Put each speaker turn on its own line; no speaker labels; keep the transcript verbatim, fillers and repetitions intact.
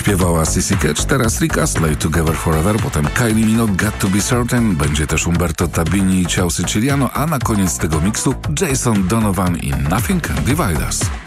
Śpiewała Sissy Catch, teraz Rick Astley, Together Forever, potem Kylie Minogue, Got to be Certain, będzie też Umberto Tabini i Ciao Siciliano, a na koniec tego miksu Jason Donovan i Nothing Can Divide Us.